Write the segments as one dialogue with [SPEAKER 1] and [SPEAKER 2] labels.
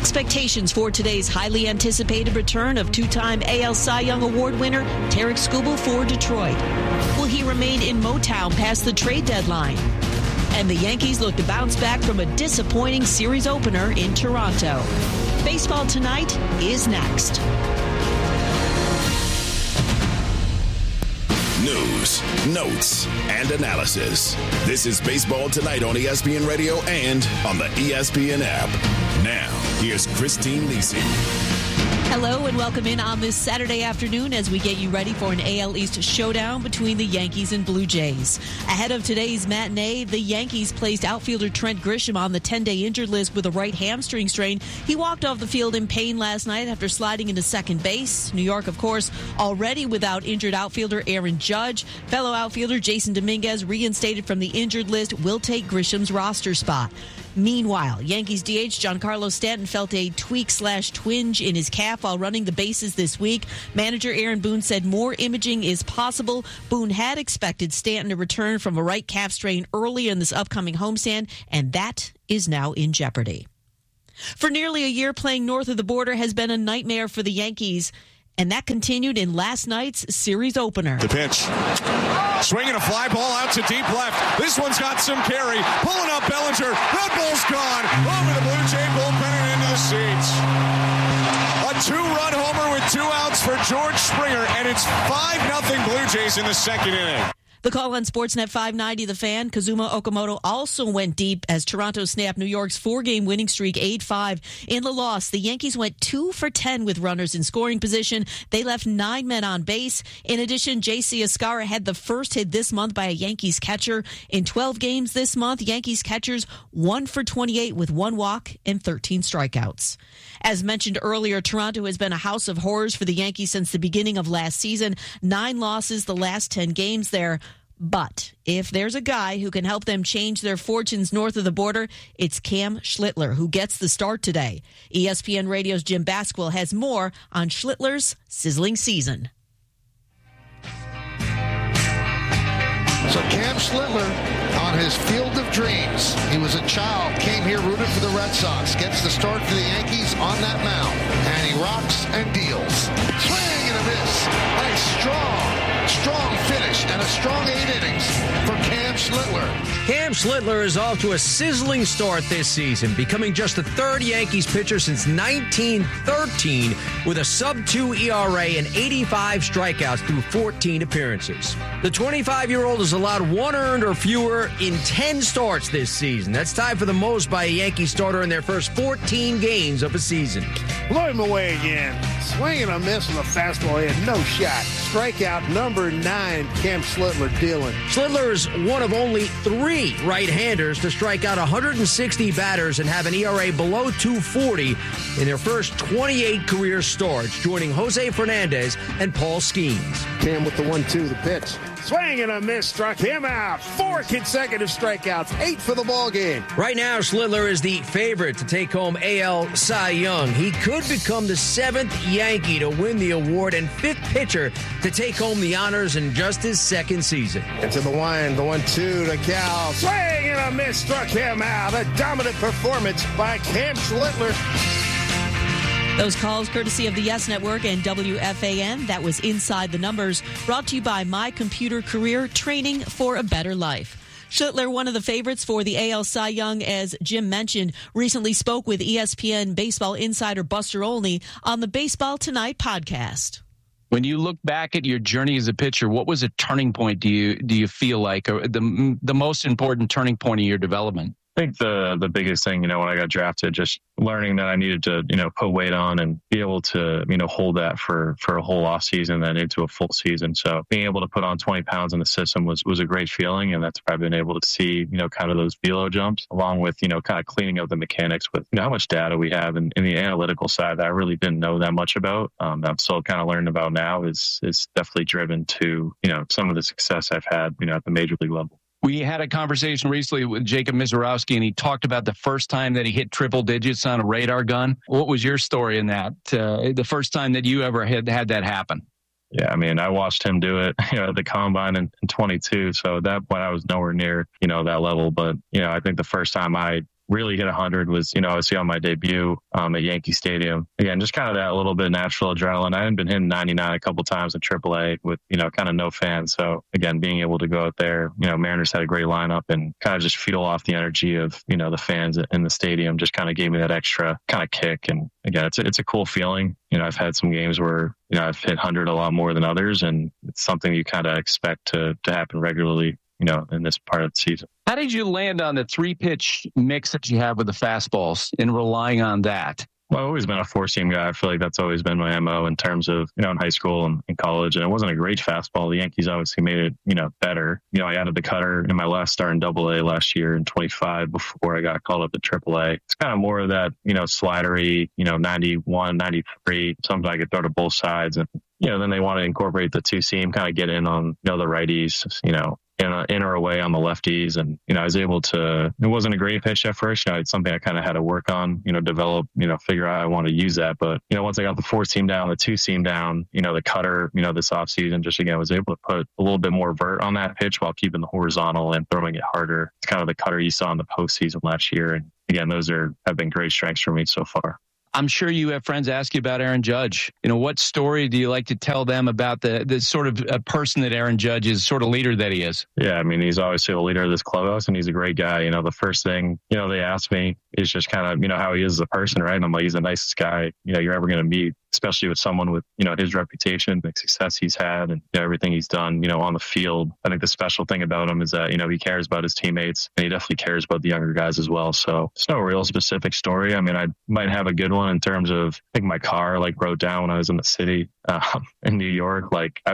[SPEAKER 1] expectations for today's highly anticipated return of two-time AL Cy Young Award winner Tarik Skubal for Detroit? Will he remain in Motown past the trade deadline? And the Yankees look to bounce back from a disappointing series opener in Toronto. Baseball Tonight is next.
[SPEAKER 2] News, notes, and analysis. This is Baseball Tonight on ESPN Radio and on the ESPN app. Now, here's Christine Lisi.
[SPEAKER 1] Hello and welcome in on this Saturday afternoon as we get you ready for an AL East showdown between the Yankees and Blue Jays. Ahead of today's matinee, the Yankees placed outfielder Trent Grisham on the 10-day injured list with a right hamstring strain. He walked off the field in pain last night after sliding into second base. New York, of course, already without injured outfielder Aaron Judge. Fellow outfielder Jason Dominguez, reinstated from the injured list, will take Grisham's roster spot. Meanwhile, Yankees DH Giancarlo Stanton felt a tweak/twinge in his calf while running the bases this week. Manager Aaron Boone said more imaging is possible. Boone had expected Stanton to return from a right calf strain early in this upcoming homestand, and that is now in jeopardy. For nearly a year, playing north of the border has been a nightmare for the Yankees, and that continued in last night's series opener.
[SPEAKER 3] The pitch. Swinging a fly ball out to deep left. This one's got some carry. Pulling up Bellinger. That ball's gone. Over the Blue Jay bullpen and into the seats. A two-run homer with 2 outs for George Springer, and it's 5-0 Blue Jays in the second inning.
[SPEAKER 1] The call on Sportsnet 590, The Fan, Kazuma Okamoto also went deep as Toronto snapped New York's 4-game winning streak 8-5. In the loss, the Yankees went 2 for 10 with runners in scoring position. They left 9 men on base. In addition, J.C. Escara had the first hit this month by a Yankees catcher. In 12 games this month, Yankees catchers 1 for 28 with 1 walk and 13 strikeouts. As mentioned earlier, Toronto has been a house of horrors for the Yankees since the beginning of last season. 9 losses the last 10 games there. But if there's a guy who can help them change their fortunes north of the border, it's Cam Schlittler, who gets the start today. ESPN Radio's Jim Basquill has more on Schlittler's sizzling season.
[SPEAKER 4] So Cam Schlittler on his field of dreams. He was a child, came here, rooted for the Red Sox, gets the start for the Yankees on that mound, and he rocks and deals. Swing and a miss. Nice, strong finish and a strong 8 innings for Cam Schlittler.
[SPEAKER 5] Cam Schlittler is off to a sizzling start this season, becoming just the 3rd Yankees pitcher since 1913 with a sub-2 ERA and 85 strikeouts through 14 appearances. The 25-year-old has allowed 1 earned or fewer in 10 starts this season. That's tied for the most by a Yankee starter in their first 14 games of a season.
[SPEAKER 6] Blow him away again. Swing and a miss on the fastball. He had no shot. Strikeout number 9, Cam Schlittler dealing.
[SPEAKER 5] Schlittler is one of only 3 right-handers to strike out 160 batters and have an ERA below 240 in their first 28 career starts, joining Jose Fernandez and Paul Skeens.
[SPEAKER 6] Cam with the 1-2, the pitch. Swing and a miss, struck him out. 4 consecutive strikeouts, 8 for the ball game.
[SPEAKER 5] Right now, Schlittler is the favorite to take home AL Cy Young. He could become the 7th Yankee to win the award and 5th pitcher to take home the honors in just his 2nd season.
[SPEAKER 6] Into the wind, the 1-2 to Cal. Swing and a miss, struck him out. A dominant performance by Cam Schlittler.
[SPEAKER 1] Those calls courtesy of the Yes Network and WFAN. That was Inside the Numbers, brought to you by My Computer Career, training for a better life. Schlittler, one of the favorites for the AL Cy Young, as Jim mentioned, recently spoke with ESPN baseball insider Buster Olney on the Baseball Tonight podcast.
[SPEAKER 7] When you look back at your journey as a pitcher, what was a turning point do you feel like, or the most important turning point of your development?
[SPEAKER 8] I think the biggest thing, when I got drafted, just learning that I needed to, put weight on and be able to, hold that for a whole off season and into a full season. So being able to put on 20 pounds in the system was a great feeling. And that's where I've been able to see, kind of those velo jumps along with, kind of cleaning up the mechanics with how much data we have in the analytical side that I really didn't know that much about. I'm still kind of learning about now is definitely driven to, some of the success I've had, at the major league level.
[SPEAKER 7] We had a conversation recently with Jacob Misiorowski, and he talked about the first time that he hit triple digits on a radar gun. What was your story in that? The first time that you ever had that happen?
[SPEAKER 8] Yeah, I watched him do it, at the combine in 22. So that point I was nowhere near, that level. But, I think the first time I really hit 100 was, obviously on my debut at Yankee Stadium. Again, just kind of that little bit of natural adrenaline. I hadn't been hitting 99 a couple times in AAA with, kind of no fans. So again, being able to go out there, Mariners had a great lineup and kind of just feel off the energy of, the fans in the stadium just kind of gave me that extra kind of kick. And again, it's a cool feeling. I've had some games where, I've hit 100 a lot more than others, and it's something you kind of expect to happen regularly, in this part of the season.
[SPEAKER 7] How did you land on the 3-pitch mix that you have with the fastballs and relying on that?
[SPEAKER 8] Well, I've always been a 4-seam guy. I feel like that's always been my MO in terms of, in high school and in college. And it wasn't a great fastball. The Yankees obviously made it, better. I added the cutter in my last start in AA last year in 25 before I got called up to AAA. It's kind of more of that, slidery, 91, 93, something I could throw to both sides. And, then they want to incorporate the 2-seam, kind of get in on, the righties, in or away on the lefties. And, I was able to, it wasn't a great pitch at first. It's something I kind of had to work on, develop, figure out I want to use that. But, once I got the 4-seam down, the 2-seam down, the cutter, this offseason, just again, was able to put a little bit more vert on that pitch while keeping the horizontal and throwing it harder. It's kind of the cutter you saw in the postseason last year. And again, those have been great strengths for me so far.
[SPEAKER 7] I'm sure you have friends ask you about Aaron Judge. What story do you like to tell them about the sort of a person that Aaron Judge is, sort of leader that he is?
[SPEAKER 8] Yeah, I mean, he's obviously the leader of this clubhouse, and he's a great guy. The first thing, they ask me is just kind of, how he is as a person, right? And I'm like, he's the nicest guy, you're ever going to meet, especially with someone with, his reputation, the success he's had, and everything he's done, on the field. I think the special thing about him is that, he cares about his teammates, and he definitely cares about the younger guys as well. So it's no real specific story. I mean, I might have a good one in terms of, I think my car broke down when I was in the city in New York. I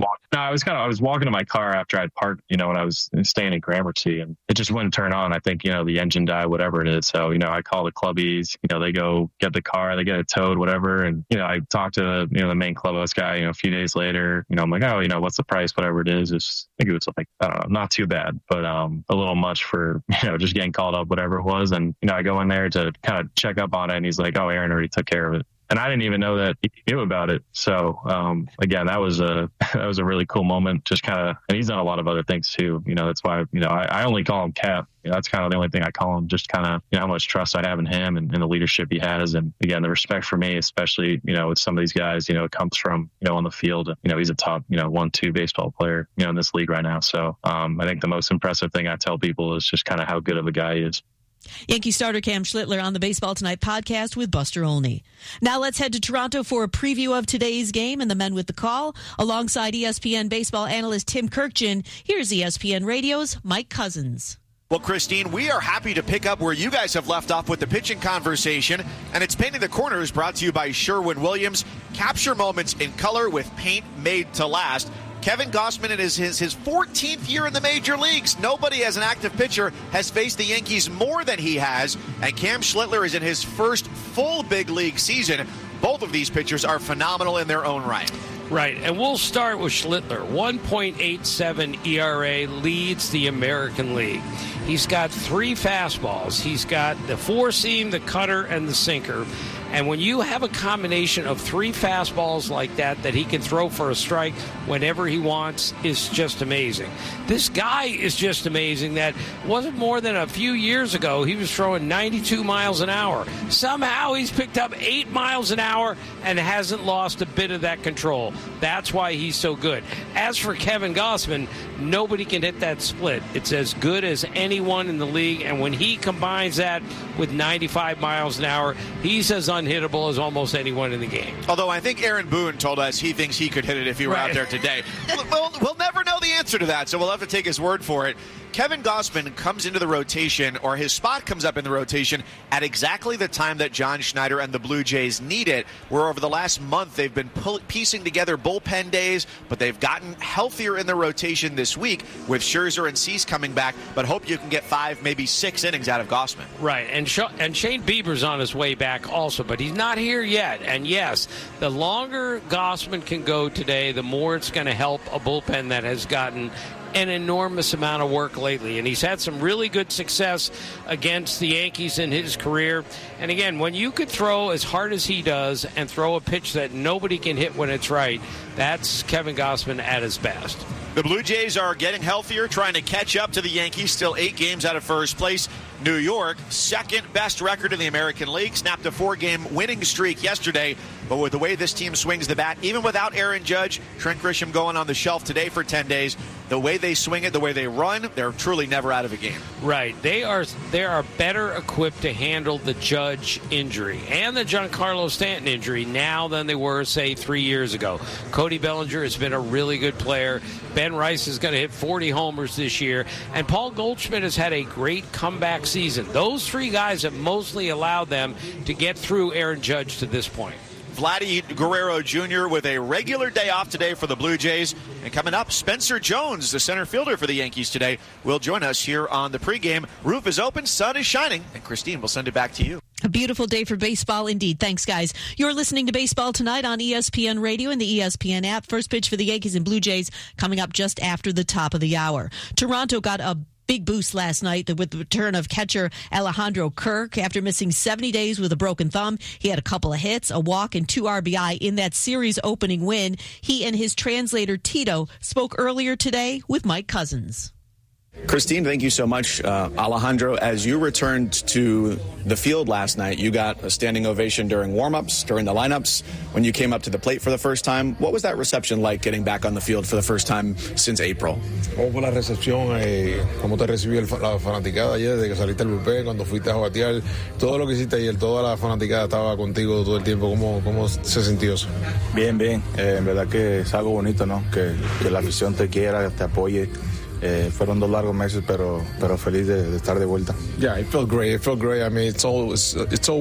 [SPEAKER 8] was walking to my car after I'd parked, when I was staying in Gramercy, and it just wouldn't turn on. I think, the engine died, whatever it is. So, I call the clubbies, they go get the car, they get it towed, whatever. And, I talked to, the main clubhouse guy, a few days later, I'm like, oh, what's the price, whatever it is. I think it was I don't know, not too bad, but a little much for, just getting called up, whatever it was. And, I go in there to kind of check up on it, and he's like, oh, Aaron already took care of it. And I didn't even know that he knew about it. So, again, that was a really cool moment. Just kind of, and he's done a lot of other things too. That's why, I only call him Cap. That's kind of the only thing I call him, just kind of, how much trust I have in him and the leadership he has. And again, the respect for me, especially, with some of these guys, it comes from, on the field. He's a top, 1-2 baseball player, in this league right now. So, I think the most impressive thing I tell people is just kind of how good of a guy he is.
[SPEAKER 1] Yankee starter Cam Schlittler on the Baseball Tonight podcast with Buster Olney. Now let's head to Toronto for a preview of today's game and the men with the call. Alongside ESPN baseball analyst Tim Kirkjian, here's ESPN Radio's Mike Cousins.
[SPEAKER 9] Well, Christine, we are happy to pick up where you guys have left off with the pitching conversation, and it's Painting the Corners, brought to you by Sherwin-Williams. Capture moments in color with paint made to last. Kevin Gausman, it is his 14th year in the major leagues. Nobody as an active pitcher has faced the Yankees more than he has, and Cam Schlittler is in his first full big league season. Both of these pitchers are phenomenal in their own right.
[SPEAKER 10] Right, and we'll start with Schlittler. 1.87 ERA, leads the American League. He's got 3 fastballs. He's got the 4-seam, the cutter, and the sinker. And when you have a combination of 3 fastballs like that he can throw for a strike whenever he wants, is just amazing. This guy is just amazing. That wasn't more than a few years ago. He was throwing 92 miles an hour. Somehow he's picked up 8 miles an hour and hasn't lost a bit of that control. That's why he's so good. As for Kevin Gausman, nobody can hit that split. It's as good as anyone in the league. And when he combines that with 95 miles an hour, he's as unhittable as almost anyone in the game.
[SPEAKER 9] Although I think Aaron Boone told us he thinks he could hit it if he were out there today. We'll never know the answer to that, so we'll have to take his word for it. Kevin Gausman comes into the rotation, or his spot comes up in the rotation, at exactly the time that John Schneider and the Blue Jays need it, where over the last month they've been piecing together bullpen days, but they've gotten healthier in the rotation this week with Scherzer and Cease coming back, but hope you can get 5, maybe 6 innings out of Gausman.
[SPEAKER 10] Right, and Shane Bieber's on his way back also, but he's not here yet. And yes, the longer Gausman can go today, the more it's going to help a bullpen that has gotten an enormous amount of work lately, and he's had some really good success against the Yankees in his career. And again, when you could throw as hard as he does and throw a pitch that nobody can hit when it's right, that's Kevin Gausman at his best.
[SPEAKER 9] The Blue Jays are getting healthier, trying to catch up to the Yankees, still 8 games out of first place. New York, second best record in the American League, snapped a 4-game winning streak yesterday. But with the way this team swings the bat, even without Aaron Judge, Trent Grisham going on the shelf today for 10 days, the way they swing it, the way they run, they're truly never out of a game.
[SPEAKER 10] Right. They are better equipped to handle the Judge injury and the Giancarlo Stanton injury now than they were, say, 3 years ago. Cody Bellinger has been a really good player. Ben Rice is going to hit 40 homers this year. And Paul Goldschmidt has had a great comeback season. Those three guys have mostly allowed them to get through Aaron Judge to this point.
[SPEAKER 9] Vladdy Guerrero Jr. with a regular day off today for the Blue Jays. And coming up, Spencer Jones, the center fielder for the Yankees today, will join us here on the pregame. Roof is open, sun is shining, and Christine will send it back to you.
[SPEAKER 1] A beautiful day for baseball indeed. Thanks, guys. You're listening to Baseball Tonight on ESPN Radio and the ESPN app. First pitch for the Yankees and Blue Jays coming up just after the top of the hour. Toronto got a big boost last night with the return of catcher Alejandro Kirk. After missing 70 days with a broken thumb, he had a couple of hits, a walk, and 2 RBI in that series opening win. He and his translator Tito spoke earlier today with Mike Cousins.
[SPEAKER 11] Christine, thank you so much. Alejandro, as you returned to the field last night, you got a standing ovation during warm-ups, during the lineups, when you came up to the plate for the first time. What was that reception like getting back on the field for the first time since April?
[SPEAKER 12] ¿Cómo fue la recepción? ¿Cómo te recibió la fanaticada ayer desde que saliste al bullpen, cuando fuiste a batear? Todo lo que hiciste ayer, toda la fanaticada estaba contigo todo el tiempo. ¿Cómo se sintió eso?
[SPEAKER 13] Bien, bien. En verdad que es algo bonito, ¿no? Que la afición te quiera, te apoye. Fueron 2 largos meses, pero feliz de estar de vuelta.
[SPEAKER 12] Yeah, it felt great. I mean, it's always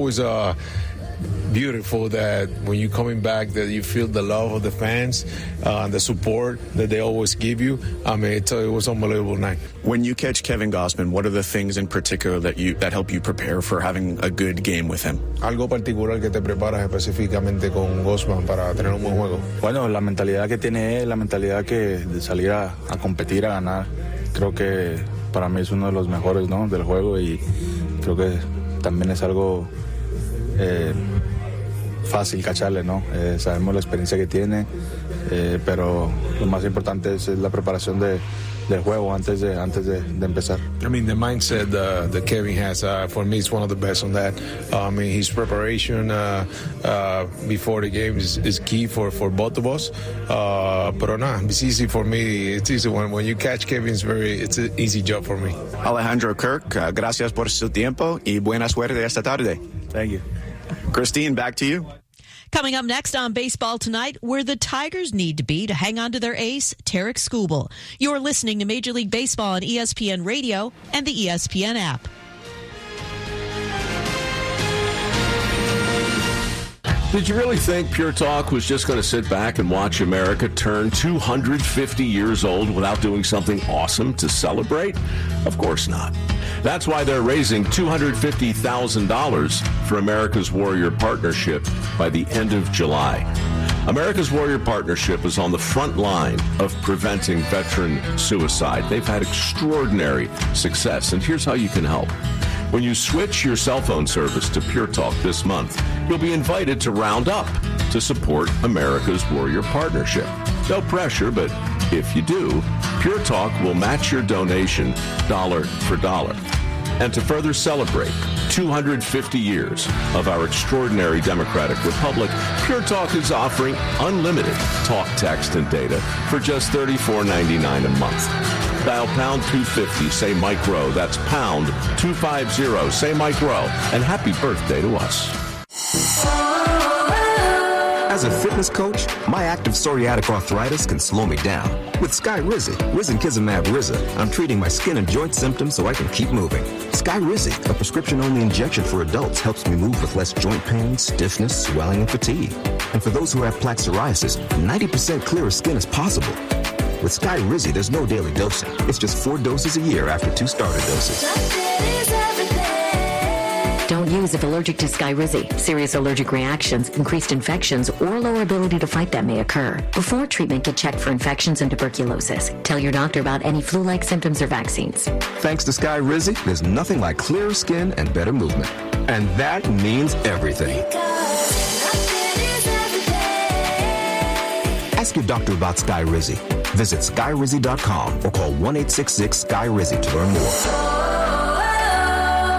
[SPEAKER 12] beautiful that when you're coming back that you feel the love of the fans, the support that they always give you. I mean, it was an unbelievable night.
[SPEAKER 11] When you catch Kevin Gausman, what are the things in particular that help you prepare for having a good game with him?
[SPEAKER 12] Algo particular que te preparas específicamente con Gausman para tener un buen juego.
[SPEAKER 13] Bueno, la mentalidad que tiene él, la mentalidad de salir a competir, a ganar. Creo que para mí es uno de los mejores, ¿no? Del juego, y creo que también es algo fácil cacharle, ¿no? Sabemos la experiencia que tiene, pero lo más importante es la preparación del juego antes de empezar.
[SPEAKER 12] I mean, the mindset that Kevin has, for me, is one of the best on that. I mean, his preparation before the game is key for both of us. But no, it's easy for me. It's easy when you catch Kevin. It's an easy job for me.
[SPEAKER 11] Alejandro Kirk, gracias por su tiempo y buena suerte esta tarde.
[SPEAKER 13] Thank you.
[SPEAKER 11] Christine, back to you.
[SPEAKER 1] Coming up next on Baseball Tonight, where the Tigers need to be to hang on to their ace, Tarek Skubal. You're listening to Major League Baseball on ESPN Radio and the ESPN app.
[SPEAKER 14] Did you really think Pure Talk was just going to sit back and watch America turn 250 years old without doing something awesome to celebrate? Of course not. That's why they're raising $250,000 for America's Warrior Partnership by the end of July. America's Warrior Partnership is on the front line of preventing veteran suicide. They've had extraordinary success, and here's how you can help. When you switch your cell phone service to Pure Talk this month, you'll be invited to round up to support America's Warrior Partnership. No pressure, but if you do, Pure Talk will match your donation dollar for dollar. And to further celebrate 250 years of our extraordinary democratic republic, Pure Talk is offering unlimited talk, text, and data for just $34.99 a month. Dial pound 250, say Mike Rowe. That's pound 250, say Mike Rowe. And happy birthday to us.
[SPEAKER 15] As a fitness coach, my active psoriatic arthritis can slow me down. With Skyrizi, Risankizumab Riza, I'm treating my skin and joint symptoms so I can keep moving. Skyrizi, a prescription-only injection for adults, helps me move with less joint pain, stiffness, swelling, and fatigue. And for those who have plaque psoriasis, 90% clearer skin is possible. With Skyrizi, there's no daily dosing. It's just 4 doses a year after 2 starter doses.
[SPEAKER 16] Don't use if allergic to Skyrizi. Serious allergic reactions, increased infections, or lower ability to fight them may occur. Before treatment, get checked for infections and tuberculosis. Tell your doctor about any flu-like symptoms or vaccines.
[SPEAKER 15] Thanks to Skyrizi, there's nothing like clearer skin and better movement. And that means everything. Ask your doctor about Skyrizi. Visit Skyrizi.com or call 1-866-SKY-RIZI to learn more.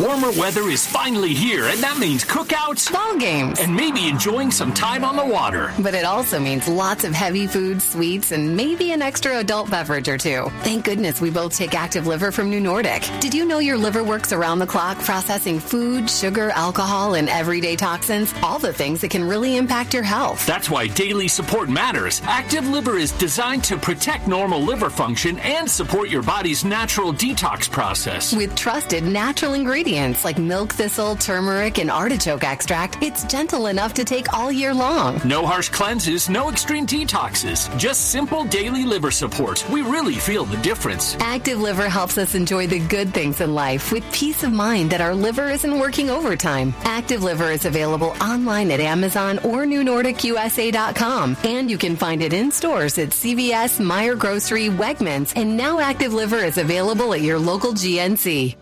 [SPEAKER 17] Warmer weather is finally here, and that means cookouts,
[SPEAKER 18] ball games,
[SPEAKER 17] and maybe enjoying some time on the water.
[SPEAKER 18] But it also means lots of heavy foods, sweets, and maybe an extra adult beverage or two. Thank goodness we both take Active Liver from New Nordic. Did you know your liver works around the clock processing food, sugar, alcohol, and everyday toxins? All the things that can really impact your health.
[SPEAKER 17] That's why daily support matters. Active Liver is designed to protect normal liver function and support your body's natural detox process.
[SPEAKER 18] With trusted natural ingredients like milk thistle, turmeric, and artichoke extract, it's gentle enough to take all year long.
[SPEAKER 17] No harsh cleanses, no extreme detoxes, just simple daily liver support. We really feel the difference.
[SPEAKER 18] Active Liver helps us enjoy the good things in life with peace of mind that our liver isn't working overtime. Active Liver is available online at Amazon or NewNordicUSA.com, and you can find it in stores at CVS, Meijer Grocery, Wegmans, and now Active Liver is available at your local GNC.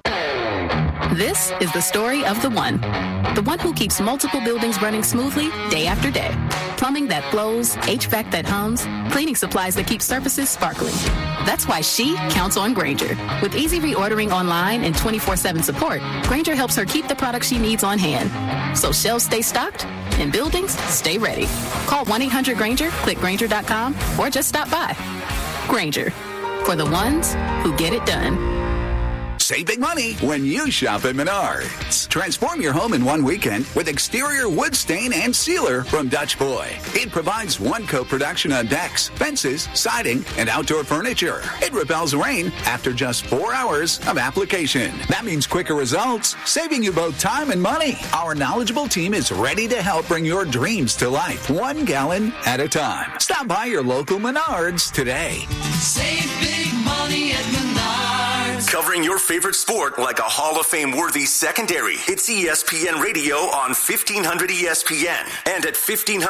[SPEAKER 19] This is the story of the one who keeps multiple buildings running smoothly day after day. Plumbing that flows, HVAC that hums, cleaning supplies that keep surfaces sparkling. That's why she counts on Grainger. With easy reordering online and 24/7 support, Grainger helps her keep the products she needs on hand. So shelves stay stocked and buildings stay ready. Call 1-800-GRAINGER, click Grainger.com, or just stop by. Grainger, for the ones who get it done.
[SPEAKER 20] Save big money when you shop at Menards. Transform your home in one weekend with exterior wood stain and sealer from Dutch Boy. It provides one-coat protection on decks, fences, siding, and outdoor furniture. It repels rain after just 4 hours of application. That means quicker results, saving you both time and money. Our knowledgeable team is ready to help bring your dreams to life, 1 gallon at a time. Stop by your local Menards today.
[SPEAKER 21] Save big money at Menards.
[SPEAKER 22] Covering your favorite sport like a Hall of Fame worthy secondary. It's ESPN Radio on 1500 ESPN and at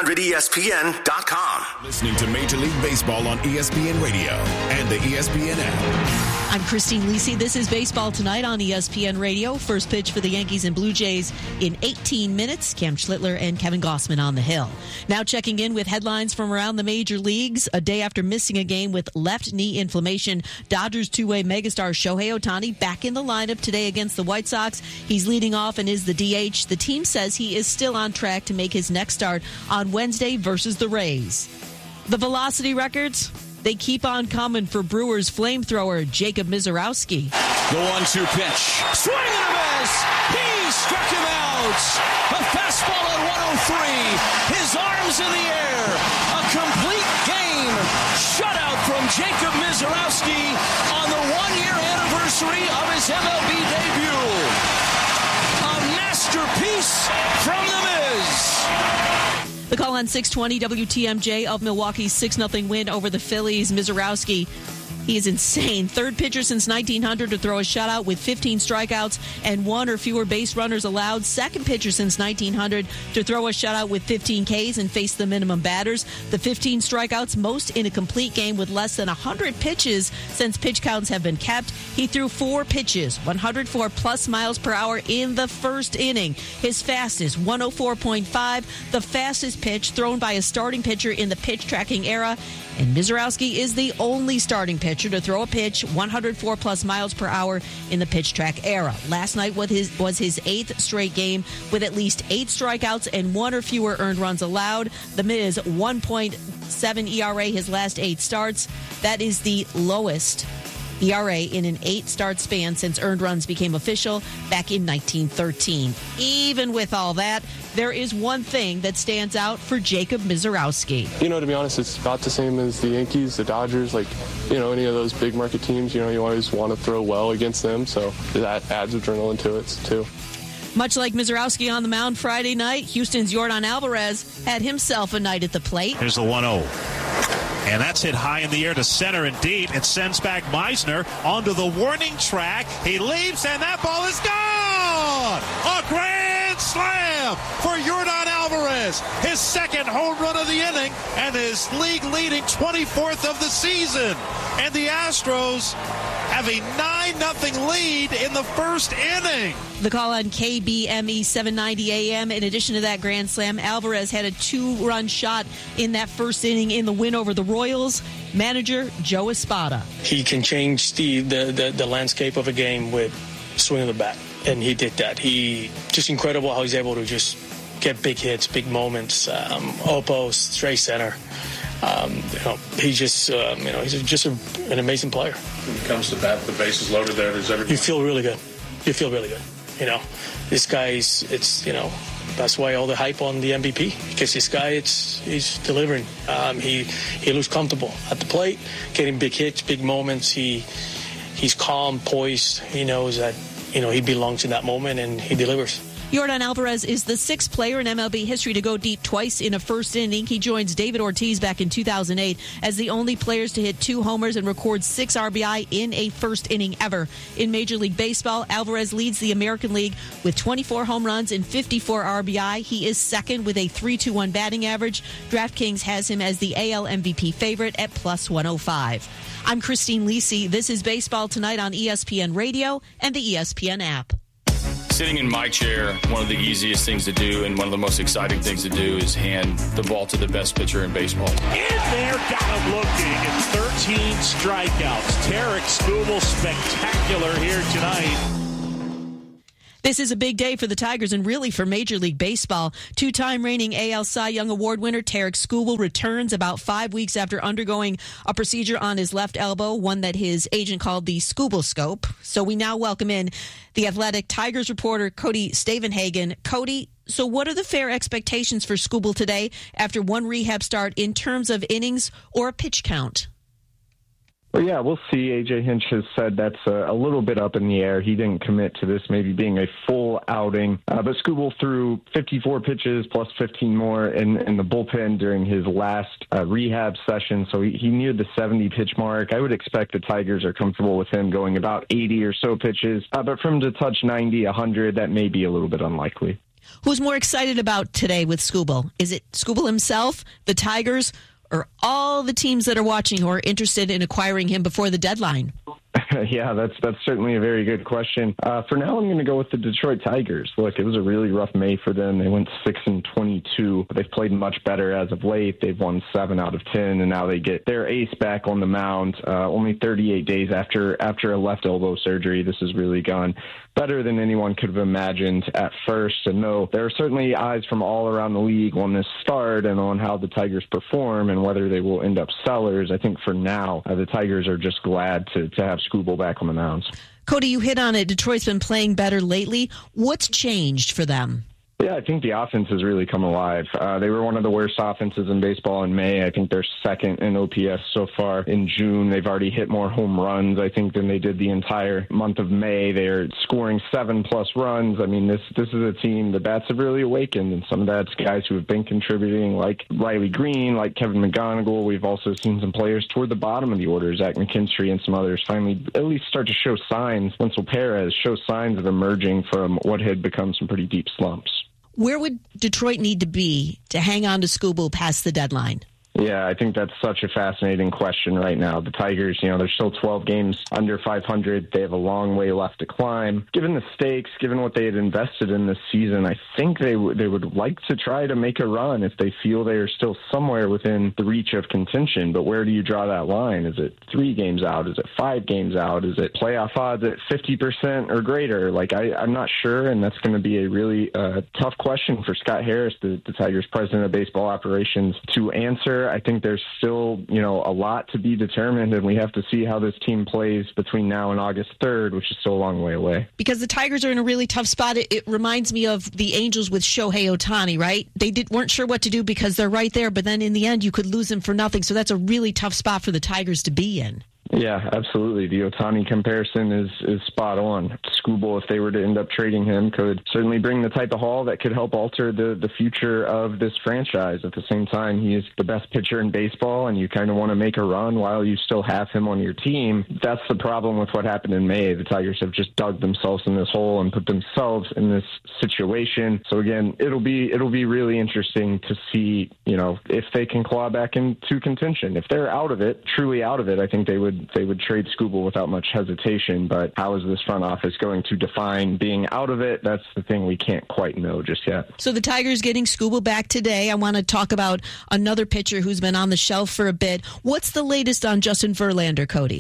[SPEAKER 22] 1500ESPN.com.
[SPEAKER 2] Listening to Major League Baseball on ESPN Radio and the ESPN app.
[SPEAKER 1] I'm Christine Lisi. This is Baseball Tonight on ESPN Radio. First pitch for the Yankees and Blue Jays in 18 minutes. Cam Schlittler and Kevin Gausman on the hill. Now checking in with headlines from around the major leagues. A day after missing a game with left knee inflammation, Dodgers two-way megastar Shohei Ohtani back in the lineup today against the White Sox. He's leading off and is the DH. The team says he is still on track to make his next start on Wednesday versus the Rays. The velocity records, they keep on coming for Brewers flamethrower Jacob Misiorowski.
[SPEAKER 3] The 1-2 pitch. Swing and a miss. He struck him out. A fastball at 103. His arms in the air. A complete game. Shutout from Jacob Misiorowski on the 1-year anniversary of his MLB debut. A masterpiece from the Miz.
[SPEAKER 1] The call on 620 WTMJ of Milwaukee's 6-0 win over the Phillies. Misiorowski, he is insane. Third pitcher since 1900 to throw a shutout with 15 strikeouts and 1 or fewer base runners allowed. Second pitcher since 1900 to throw a shutout with 15 Ks and face the minimum batters. The 15 strikeouts, most in a complete game with less than 100 pitches since pitch counts have been kept. He threw 4 pitches, 104 plus miles per hour in the first inning. His fastest, 104.5, the fastest pitch thrown by a starting pitcher in the pitch tracking era. And Misiorowski is the only starting pitcher to throw a pitch 104 plus miles per hour in the pitch track era. Last night was his 8th straight game with at least 8 strikeouts and 1 or fewer earned runs allowed. The Miz 1.7 ERA his last 8 starts. That is the lowest ERA in an 8-start span since earned runs became official back in 1913. Even with all that, there is one thing that stands out for Jacob Misiorowski.
[SPEAKER 23] To be honest, it's about the same as the Yankees, the Dodgers, any of those big market teams. You always want to throw well against them, so that adds adrenaline to it, too.
[SPEAKER 1] Much like Misiorowski on the mound Friday night, Houston's Yordan Alvarez had himself a night at the plate.
[SPEAKER 24] Here's the 1-0. And that's hit high in the air to center and deep. It sends back Meisner onto the warning track. He leaps, and that ball is gone! A grand slam for Yordan Alvarez. His second home run of the inning and his league-leading 24th of the season. And the Astros have a 9-0 lead in the first inning.
[SPEAKER 1] The call on KBME 790 AM. In addition to that grand slam, Alvarez had a 2-run shot in that first inning in the win over the Royals. Manager Joe Espada.
[SPEAKER 25] He can change the landscape of a game with swing of the bat.
[SPEAKER 4] and he did that. He just incredible how he's able to just get big hits, big moments, opos, straight center. He's just an amazing player.
[SPEAKER 5] When it comes to bat, the bases loaded there,
[SPEAKER 4] you feel really good. You feel really good. This guy that's why all the hype on the MVP, because this guy, he's delivering. He looks comfortable at the plate, getting big hits, big moments. He's calm, poised. He knows that, he belongs in that moment, and he delivers.
[SPEAKER 1] Yordan Alvarez is the sixth player in MLB history to go deep twice in a first inning. He joins David Ortiz back in 2008 as the only players to hit 2 homers and record 6 RBI in a first inning ever. In Major League Baseball, Alvarez leads the American League with 24 home runs and 54 RBI. He is second with a 3.21 batting average. DraftKings has him as the AL MVP favorite at plus 105. I'm Christine Lisi. This is Baseball Tonight on ESPN Radio and the ESPN app.
[SPEAKER 6] Sitting in my chair, one of the easiest things to do and one of the most exciting things to do is hand the ball to the best pitcher in baseball.
[SPEAKER 24] In there, got him looking. It's 13 strikeouts. Tarik Skubal spectacular here tonight.
[SPEAKER 1] This is a big day for the Tigers and really for Major League Baseball. 2-time reigning AL Cy Young Award winner Tarik Skubal returns about 5 weeks after undergoing a procedure on his left elbow, one that his agent called the Skubal Scope. So we now welcome in the Athletic Tigers reporter Cody Stavenhagen. Cody, so what are the fair expectations for Skubal today after one rehab start in terms of innings or a pitch count?
[SPEAKER 7] Well, yeah, we'll see. A.J. Hinch has said that's a little bit up in the air. He didn't commit to this maybe being a full outing. But Skubal threw 54 pitches plus 15 more in the bullpen during his last rehab session. So he neared the 70-pitch mark. I would expect the Tigers are comfortable with him going about 80 or so pitches. But for him to touch 90, 100, that may be a little bit unlikely.
[SPEAKER 1] Who's more excited about today with Skubal? Is it Skubal himself, the Tigers, or all the teams that are watching who are interested in acquiring him before the deadline?
[SPEAKER 7] Yeah, that's certainly a very good question. For now, I'm going to go with the Detroit Tigers. Look, it was a really rough May for them. They went 6-22. They've played much better as of late. They've won 7 out of 10, and now they get their ace back on the mound. Only 38 days after a left elbow surgery. This has really gone better than anyone could have imagined at first. And no, there are certainly eyes from all around the league on this start and on how the Tigers perform and whether they will end up sellers. I think for now, the Tigers are just glad to have Skubal back on the mounds.
[SPEAKER 1] Cody, you hit on it. Detroit's been playing better lately. What's changed for them?
[SPEAKER 7] Yeah, I think the offense has really come alive. They were one of the worst offenses in baseball in May. I think they're second in OPS so far. In June, they've already hit more home runs, I think, than they did the entire month of May. They're scoring 7+ runs. I mean, this is a team, the bats have really awakened, and some of that's guys who have been contributing, like Riley Green, like Kevin McGonigal. We've also seen some players toward the bottom of the order, Zach McKinstry and some others, finally at least start to show signs. Wenzel Perez show signs of emerging from what had become some pretty deep slumps.
[SPEAKER 1] Where would Detroit need to be to hang on to Skubal past the deadline?
[SPEAKER 7] Yeah, I think that's such a fascinating question right now. The Tigers, they're still 12 games under 500. They have a long way left to climb. Given the stakes, given what they had invested in this season, I think they would like to try to make a run if they feel they are still somewhere within the reach of contention. But where do you draw that line? Is it 3 games out? Is it 5 games out? Is it playoff odds at 50% or greater? I'm not sure, and that's going to be a really tough question for Scott Harris, the Tigers president of baseball operations, to answer. I think there's still, a lot to be determined, and we have to see how this team plays between now and August 3rd, which is still a long way away.
[SPEAKER 1] Because the Tigers are in a really tough spot. It reminds me of the Angels with Shohei Ohtani, right? They weren't sure what to do because they're right there, but then in the end, you could lose him for nothing. So that's a really tough spot for the Tigers to be in.
[SPEAKER 7] Yeah, absolutely. The Ohtani comparison is spot on. Skubal, if they were to end up trading him, could certainly bring the type of haul that could help alter the future of this franchise. At the same time, he is the best pitcher in baseball, and you kind of want to make a run while you still have him on your team. That's the problem with what happened in May. The Tigers have just dug themselves in this hole and put themselves in this situation. So again, it'll be really interesting to see, if they can claw back into contention. If they're out of it, truly out of it, I think they would trade Skubal without much hesitation. But how is this front office going to define being out of it? That's the thing we can't quite know just yet.
[SPEAKER 1] So the Tigers getting Skubal back today. I want to talk about another pitcher who's been on the shelf for a bit. What's the latest on Justin Verlander, Cody?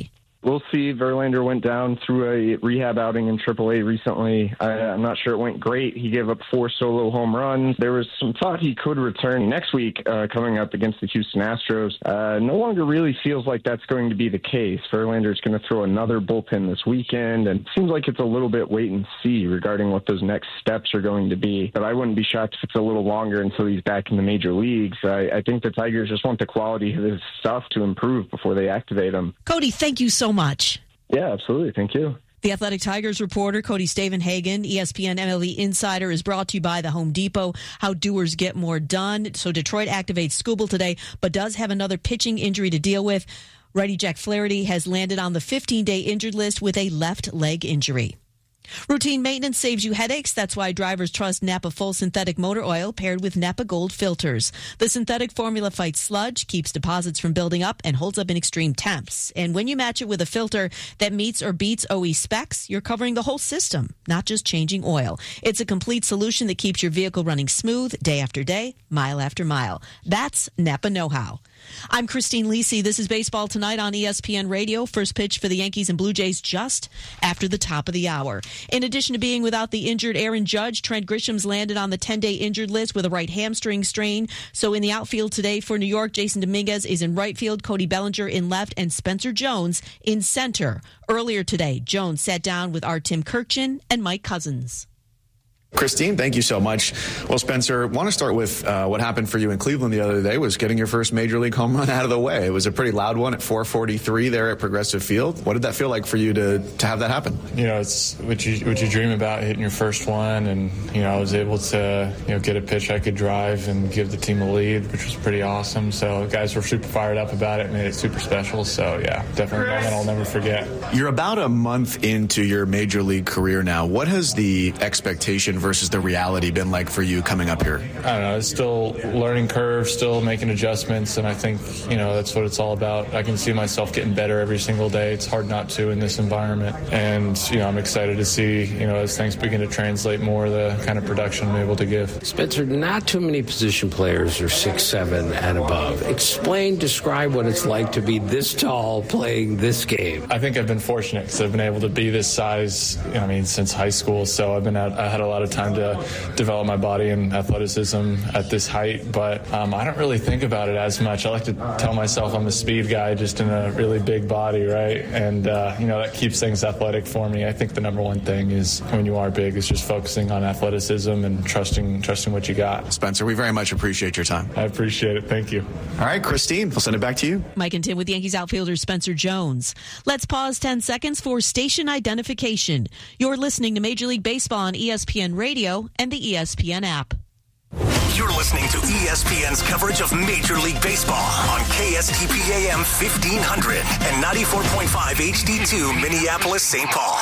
[SPEAKER 7] We'll see. Verlander went down through a rehab outing in AAA recently. I'm not sure it went great. He gave up 4 solo home runs. There was some thought he could return next week coming up against the Houston Astros. No longer really feels like that's going to be the case. Verlander's going to throw another bullpen this weekend, and it seems like it's a little bit wait and see regarding what those next steps are going to be. But I wouldn't be shocked if it's a little longer until he's back in the major leagues. I think the Tigers just want the quality of his stuff to improve before they activate him.
[SPEAKER 1] Cody, thank you so much.
[SPEAKER 7] Yeah, absolutely. Thank you.
[SPEAKER 1] The Athletic Tigers reporter, Cody Stavenhagen, ESPN MLB Insider, is brought to you by the Home Depot. How doers get more done. So Detroit activates Skubal today, but does have another pitching injury to deal with. Righty Jack Flaherty has landed on the 15-day injured list with a left leg injury. Routine maintenance saves you headaches. That's why drivers trust Napa Full Synthetic Motor Oil paired with Napa Gold filters. The synthetic formula fights sludge, keeps deposits from building up, and holds up in extreme temps. And when you match it with a filter that meets or beats OE specs, you're covering the whole system, not just changing oil. It's a complete solution that keeps your vehicle running smooth day after day, mile after mile. That's Napa know-how. I'm Christine Lisi. This is Baseball Tonight on ESPN Radio. First pitch for the Yankees and Blue Jays just after the top of the hour. In addition to being without the injured Aaron Judge, Trent Grisham's landed on the 10-day injured list with a right hamstring strain. So in the outfield today for New York, Jason Dominguez is in right field, Cody Bellinger in left, and Spencer Jones in center. Earlier today, Jones sat down with our Tim Kirkchin and Mike Cousins.
[SPEAKER 11] Christine, thank you so much. Well, Spencer, want to start with what happened for you in Cleveland the other day was getting your first Major League home run out of the way. It was a pretty loud one at 443 there at Progressive Field. What did that feel like for you to have that happen?
[SPEAKER 8] You know, it's what you dream about, hitting your first one, and, you know, I was able to, get a pitch I could drive and give the team a lead, which was pretty awesome. So guys were super fired up about it, made it super special. So, yeah, definitely a moment I'll never forget.
[SPEAKER 11] You're about a month into your Major League career now. What has the expectation versus the reality been like for you coming up here?
[SPEAKER 8] I don't know. It's still learning curve, still making adjustments, and I think, that's what it's all about. I can see myself getting better every single day. It's hard not to in this environment. And, I'm excited to see, as things begin to translate more, the kind of production I'm able to give.
[SPEAKER 9] Spencer, not too many position players are 6'7" and above. Describe what it's like to be this tall playing this game.
[SPEAKER 8] I think I've been fortunate because I've been able to be this size, since high school. So I had a lot of time to develop my body and athleticism at this height, but I don't really think about it as much. I like to tell myself I'm a speed guy just in a really big body, right? And, that keeps things athletic for me. I think the number one thing is when you are big is just focusing on athleticism and trusting what you got.
[SPEAKER 11] Spencer, we very much appreciate your time.
[SPEAKER 8] I appreciate it. Thank you.
[SPEAKER 11] All right, Christine, we'll send it back to you.
[SPEAKER 1] Mike and Tim with Yankees outfielder Spencer Jones. Let's pause 10 seconds for station identification. You're listening to Major League Baseball on ESPN Radio and the ESPN app.
[SPEAKER 22] You're listening to ESPN's coverage of Major League Baseball on KSTP AM 1500 and 94.5 HD2 Minneapolis, St. Paul.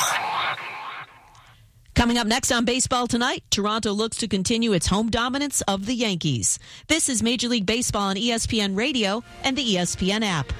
[SPEAKER 1] Coming up next on Baseball Tonight, Toronto looks to continue its home dominance of the Yankees. This is Major League Baseball on ESPN Radio and the ESPN app.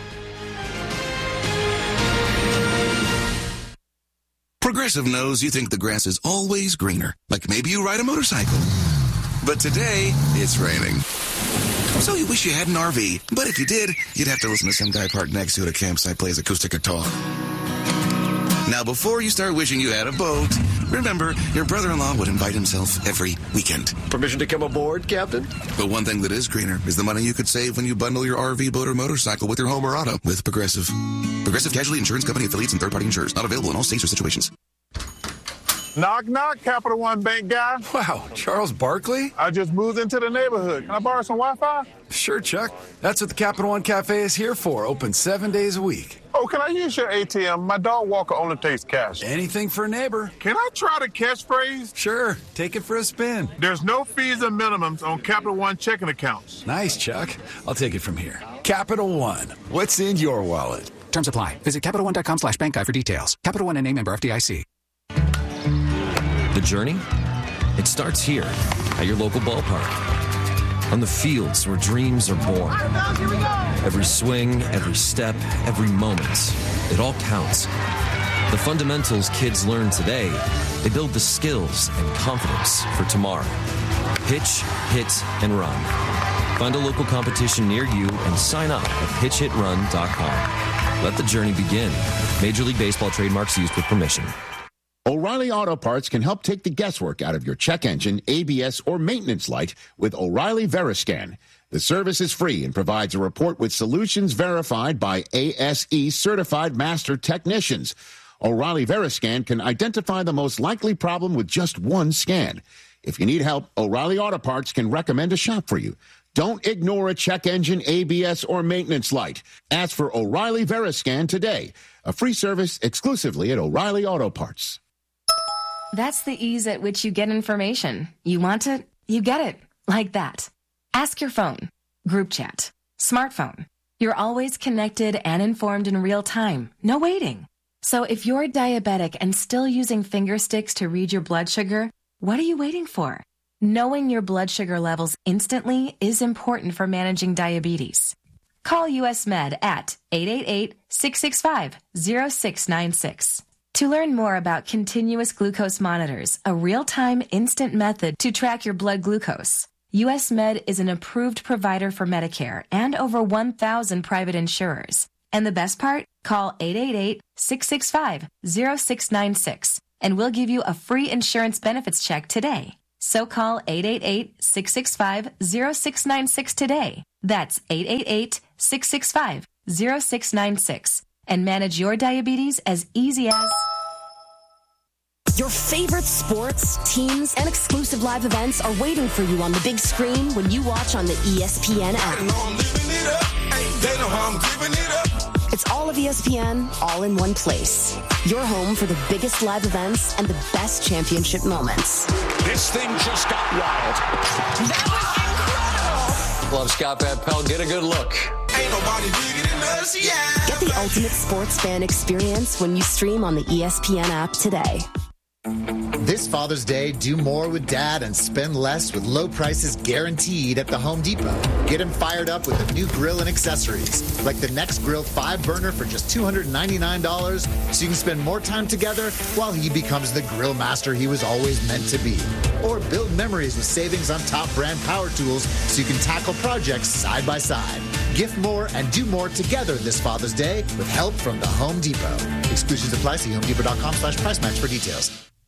[SPEAKER 10] Progressive knows you think the grass is always greener, like maybe you ride a motorcycle. But today, it's raining. So you wish you had an RV, but if you did, you'd have to listen to some guy parked next to it at a campsite plays acoustic guitar. Now, before you start wishing you had a boat, remember, your brother-in-law would invite himself every weekend.
[SPEAKER 12] Permission to come aboard, Captain?
[SPEAKER 10] But one thing that is greener is the money you could save when you bundle your RV, boat, or motorcycle with your home or auto with Progressive. Progressive Casualty Insurance Company affiliates and third-party insurers. Not available in all states or situations.
[SPEAKER 25] Knock, knock, Capital One Bank guy.
[SPEAKER 12] Wow, Charles Barkley?
[SPEAKER 25] I just moved into the neighborhood. Can I borrow some Wi-Fi?
[SPEAKER 12] Sure, Chuck. That's what the Capital One Cafe is here for. Open 7 days a week.
[SPEAKER 25] Oh, can I use your ATM? My dog walker only takes cash.
[SPEAKER 12] Anything for a neighbor.
[SPEAKER 25] Can I try the catchphrase?
[SPEAKER 12] Sure. Take it for a spin.
[SPEAKER 25] There's no fees and minimums on Capital One checking accounts.
[SPEAKER 12] Nice, Chuck. I'll take it from here. Capital One. What's in your wallet?
[SPEAKER 26] Terms apply. Visit CapitalOne.com/bankguide for details. Capital One NA, member FDIC.
[SPEAKER 27] The journey? It starts here at your local ballpark. On the fields where dreams are born. Every swing, every step, every moment, it all counts. The fundamentals kids learn today, they build the skills and confidence for tomorrow. Pitch, hit, and run. Find a local competition near you and sign up at pitchhitrun.com. Let the journey begin. Major League Baseball trademarks used with permission.
[SPEAKER 13] O'Reilly Auto Parts can help take the guesswork out of your check engine, ABS, or maintenance light with O'Reilly Veriscan. The service is free and provides a report with solutions verified by ASE certified master technicians. O'Reilly Veriscan can identify the most likely problem with just one scan. If you need help, O'Reilly Auto Parts can recommend a shop for you. Don't ignore a check engine, ABS, or maintenance light. Ask for O'Reilly Veriscan today. A free service exclusively at O'Reilly Auto Parts.
[SPEAKER 14] That's the ease at which you get information. You want it, you get it. Like that. Ask your phone. Group chat. Smartphone. You're always connected and informed in real time. No waiting. So if you're diabetic and still using finger sticks to read your blood sugar, what are you waiting for? Knowing your blood sugar levels instantly is important for managing diabetes. Call US Med at 888-665-0696. To learn more about continuous glucose monitors, a real-time instant method to track your blood glucose, US Med is an approved provider for Medicare and over 1,000 private insurers. And the best part? Call 888-665-0696 and we'll give you a free insurance benefits check today. So call 888-665-0696 today. That's 888-665-0696. And manage your diabetes as easy as...
[SPEAKER 15] Your favorite sports, teams, and exclusive live events are waiting for you on the big screen when you watch on the ESPN app. It's all of ESPN, all in one place. Your home for the biggest live events and the best championship moments.
[SPEAKER 3] This thing just got wild.
[SPEAKER 15] That was incredible!
[SPEAKER 9] Love Scott Van Pelt. Get a good look.
[SPEAKER 15] Ain't nobody bigger than us, yeah. Get the ultimate sports fan experience when you stream on the ESPN app today.
[SPEAKER 16] This Father's Day, do more with Dad and spend less with low prices guaranteed at the Home Depot. Get him fired up with a new grill and accessories, like the Next Grill 5-burner for just $299, so you can spend more time together while he becomes the grill master he was always meant to be. Or build memories with savings on top brand power tools so you can tackle projects side by side. Gift more and do more together this Father's Day with help from the Home Depot. Exclusions apply. See HomeDepot.com/price match for details.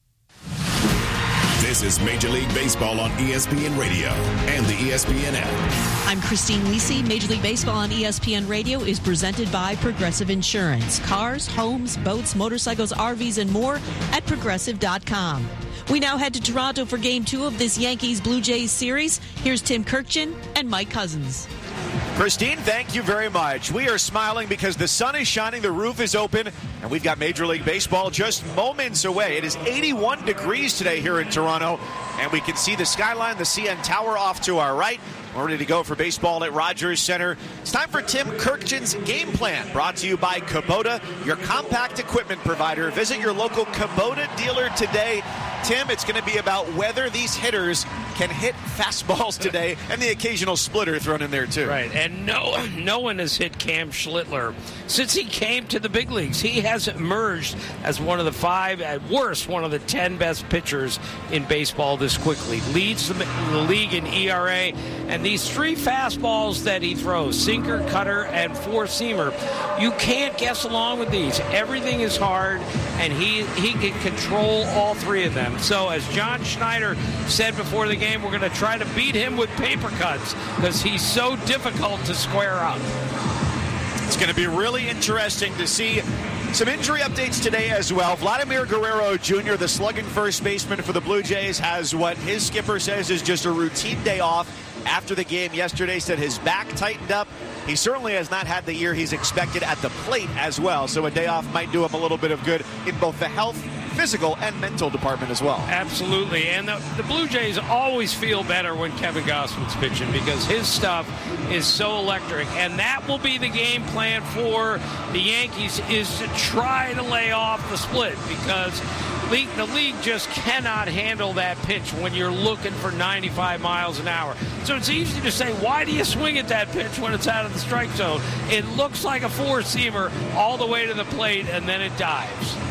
[SPEAKER 2] This is Major League Baseball on ESPN Radio and the ESPN app.
[SPEAKER 1] I'm Christine Lisi. Major League Baseball on ESPN Radio is presented by Progressive Insurance. Cars, homes, boats, motorcycles, RVs, and more at Progressive.com. We now head to Toronto for Game 2 of this Yankees-Blue Jays series. Here's Tim Kirkjian and Mike Cousins.
[SPEAKER 17] Christine, thank you very much. We are smiling because the sun is shining, the roof is open, and we've got Major League Baseball just moments away. It is 81 degrees today here in Toronto, and we can see the skyline, the CN Tower off to our right. We're ready to go for baseball at Rogers Center. It's time for Tim Kirkjian's Game Plan, brought to you by Kubota, your compact equipment provider. Visit your local Kubota dealer today. Tim, it's going to be about whether these hitters can hit fastballs today and the occasional splitter thrown in there, too.
[SPEAKER 18] Right, and no one has hit Cam Schlittler since he came to the big leagues. He has emerged as one of the 5, at worst, one of the 10 best pitchers in baseball this quickly. Leads the league in ERA, and these 3 fastballs that he throws, sinker, cutter, and 4-seamer, you can't guess along with these. Everything is hard, and he can control all 3 of them. So as John Schneider said before the game, we're going to try to beat him with paper cuts because he's so difficult to square up.
[SPEAKER 17] It's going to be really interesting to see some injury updates today as well. Vladimir Guerrero Jr., the slugging first baseman for the Blue Jays, has what his skipper says is just a routine day off after the game yesterday. Said his back tightened up. He certainly has not had the year he's expected at the plate as well, so a day off might do him a little bit of good in both the health, physical, and mental department as well.
[SPEAKER 18] Absolutely, and the Blue Jays always feel better when Kevin Gausman's pitching because his stuff is so electric, and that will be the game plan for the Yankees, is to try to lay off the split because the league just cannot handle that pitch when you're looking for 95 miles an hour. So it's easy to say, why do you swing at that pitch when it's out of the strike zone? It looks like a 4-seamer all the way to the plate, and then it dives.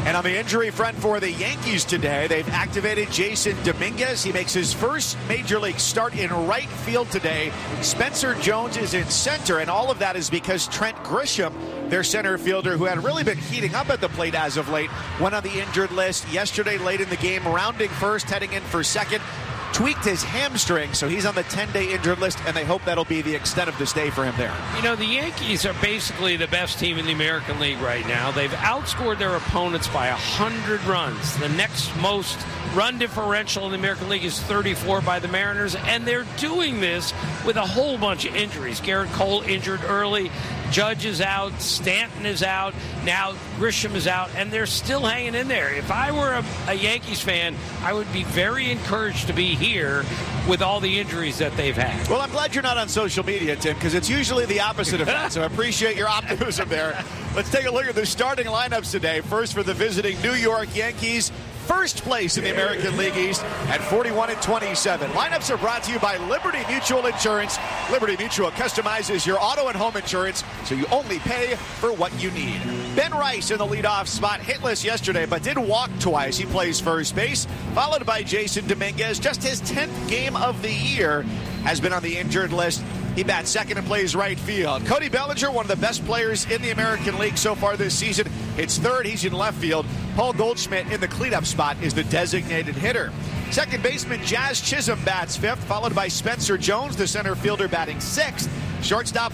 [SPEAKER 17] And on the injury front for the Yankees today, they've activated Jason Dominguez. He makes his first major league start in right field today. Spencer Jones is in center, and all of that is because Trent Grisham, their center fielder, who had really been heating up at the plate as of late, went on the injured list yesterday late in the game, rounding first, heading in for second. Tweaked his hamstring, so he's on the 10-day injured list, and they hope that'll be the extent of the stay for him there.
[SPEAKER 18] You know, the Yankees are basically the best team in the American League right now. They've outscored their opponents by 100 runs. The next most run differential in the American League is 34 by the Mariners, and they're doing this with a whole bunch of injuries. Garrett Cole injured early. Judge is out, Stanton is out, now Grisham is out, and they're still hanging in there. If I were a Yankees fan, I would be very encouraged to be here with all the injuries that they've had.
[SPEAKER 17] Well, I'm glad you're not on social media, Tim, because it's usually the opposite of that, so I appreciate your optimism there. Let's take a look at the starting lineups today. First for the visiting New York Yankees. First place in the American League East at 41-27. Lineups are brought to you by Liberty Mutual Insurance. Liberty Mutual customizes your auto and home insurance so you only pay for what you need. Ben Rice in the leadoff spot, hitless yesterday, but did walk twice. He plays first base, followed by Jason Dominguez. Just his 10th game of the year has been on the injured list. He bats second and plays right field. Cody Bellinger, one of the best players in the American League so far this season, hits third. He's in left field. Paul Goldschmidt in the cleanup spot is the designated hitter. Second baseman Jazz Chisholm bats fifth, followed by Spencer Jones, the center fielder, batting sixth. Shortstop